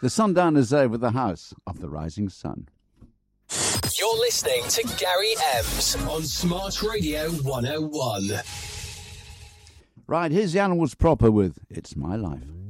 The Sundowners there with the House of the Rising Sun. You're listening to Gary Ems on Smart Radio 101. Right, here's the Animals proper with It's My Life.